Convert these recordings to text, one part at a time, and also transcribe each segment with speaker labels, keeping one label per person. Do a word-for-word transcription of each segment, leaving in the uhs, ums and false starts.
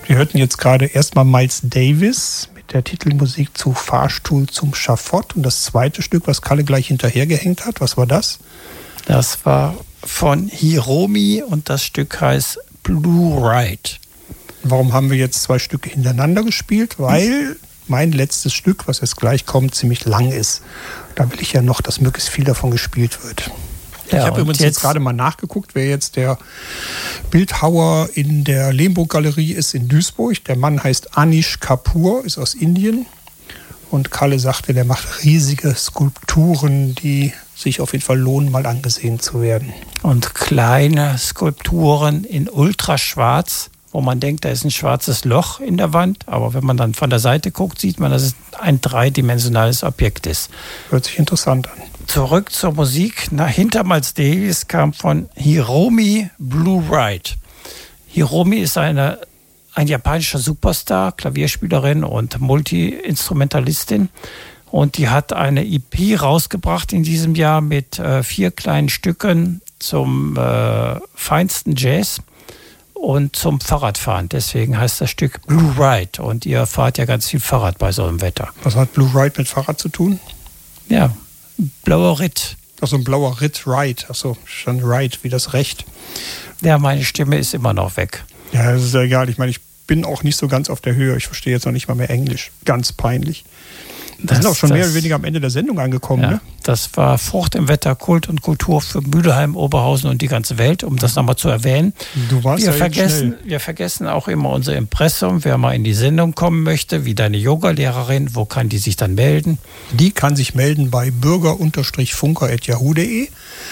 Speaker 1: Wir hörten jetzt gerade erstmal Miles Davis mit der Titelmusik zu Fahrstuhl zum Schafott. Und das zweite Stück, was Kalle gleich hinterhergehängt hat, was war das?
Speaker 2: Das war von Hiromi und das Stück heißt Blue Ride.
Speaker 1: Warum haben wir jetzt zwei Stücke hintereinander gespielt? Weil mein letztes Stück, was jetzt gleich kommt, ziemlich lang ist. Da will ich ja noch, dass möglichst viel davon gespielt wird. Ja, ich habe übrigens jetzt, jetzt gerade mal nachgeguckt, wer jetzt der Bildhauer in der Lembo-Galerie ist in Duisburg. Der Mann heißt Anish Kapoor, ist aus Indien. Und Kalle sagte, der macht riesige Skulpturen, die sich auf jeden Fall lohnen, mal angesehen zu werden.
Speaker 2: Und kleine Skulpturen in Ultraschwarz, wo man denkt, da ist ein schwarzes Loch in der Wand. Aber wenn man dann von der Seite guckt, sieht man, dass es ein dreidimensionales Objekt ist.
Speaker 1: Hört sich interessant an.
Speaker 2: Zurück zur Musik. Na, hinter Miles Davis kam von Hiromi Blue Ride. Hiromi ist eine, ein japanischer Superstar, Klavierspielerin und Multi-Instrumentalistin. Und die hat eine E P rausgebracht in diesem Jahr mit äh, vier kleinen Stücken zum äh, feinsten Jazz und zum Fahrradfahren. Deswegen heißt das Stück Blue Ride. Und ihr fahrt ja ganz viel Fahrrad bei so einem Wetter.
Speaker 1: Was hat Blue Ride mit Fahrrad zu tun?
Speaker 2: Ja, blauer Ritt.
Speaker 1: Ach so, ein blauer Ritt, Ride. Ach so, schon Ride, wie das Recht.
Speaker 2: Ja, meine Stimme ist immer noch weg.
Speaker 1: Ja, das ist ja egal. Ich meine, ich bin auch nicht so ganz auf der Höhe. Ich verstehe jetzt noch nicht mal mehr Englisch. Ganz peinlich. Wir sind auch schon das, mehr oder weniger am Ende der Sendung angekommen.
Speaker 2: Ja,
Speaker 1: ne?
Speaker 2: Das war Frucht im Wetter, Kult und Kultur für Mülheim, Oberhausen und die ganze Welt, um das nochmal zu erwähnen.
Speaker 1: Du warst
Speaker 2: wir,
Speaker 1: ja
Speaker 2: vergessen, wir vergessen auch immer unser Impressum. Wer mal in die Sendung kommen möchte, wie deine Yogalehrerin, wo kann die sich dann melden?
Speaker 1: Die kann sich melden bei bürger-funker at yahoo punkt de,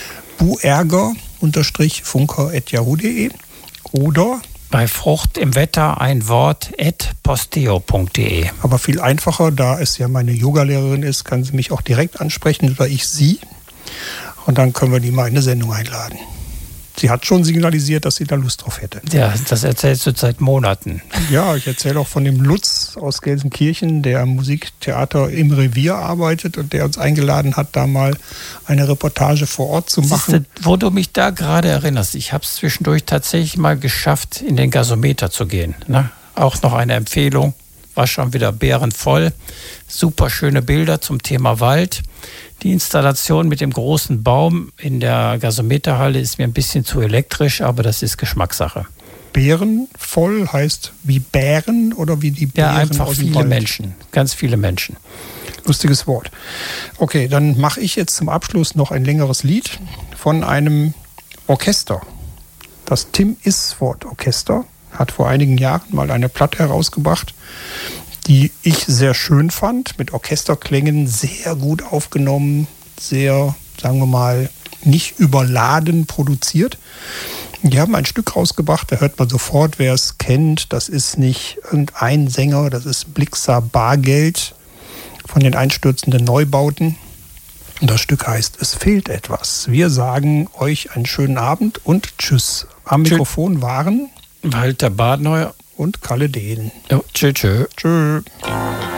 Speaker 1: buerger-funker at yahoo punkt de oder
Speaker 2: bei Frucht im Wetter ein Wort at posteo punkt de.
Speaker 1: Aber viel einfacher, da es ja meine Yogalehrerin ist, kann sie mich auch direkt ansprechen oder ich sie. Und dann können wir die mal in eine Sendung einladen. Sie hat schon signalisiert, dass sie da Lust drauf hätte.
Speaker 2: Ja, das erzählst du seit Monaten.
Speaker 1: Ja, ich erzähle auch von dem Lutz aus Gelsenkirchen, der am Musiktheater im Revier arbeitet und der uns eingeladen hat, da mal eine Reportage vor Ort zu machen.
Speaker 2: Siehste, wo du mich da gerade erinnerst, ich habe es zwischendurch tatsächlich mal geschafft, in den Gasometer zu gehen. Ne? Auch noch eine Empfehlung, war schon wieder bärenvoll. Super schöne Bilder zum Thema Wald. Die Installation mit dem großen Baum in der Gasometerhalle ist mir ein bisschen zu elektrisch, aber das ist Geschmackssache.
Speaker 1: Bärenvoll heißt wie Bären oder wie die Bären?
Speaker 2: Ja, einfach
Speaker 1: aus dem
Speaker 2: viele
Speaker 1: Wald?
Speaker 2: Menschen, ganz viele Menschen.
Speaker 1: Lustiges Wort. Okay, dann mache ich jetzt zum Abschluss noch ein längeres Lied von einem Orchester. Das Tim Isford Orchester hat vor einigen Jahren mal eine Platte herausgebracht, die ich sehr schön fand, mit Orchesterklängen, sehr gut aufgenommen, sehr, sagen wir mal, nicht überladen produziert. Die haben ein Stück rausgebracht, da hört man sofort, wer es kennt. Das ist nicht irgendein Sänger, das ist Blixa Bargeld von den einstürzenden Neubauten. Und das Stück heißt Es fehlt etwas. Wir sagen euch einen schönen Abend und tschüss. Am Mikrofon waren
Speaker 2: Walter Badneuer
Speaker 1: und Kalle Dehn.
Speaker 2: Oh, tschö, tschö.
Speaker 1: Tschö.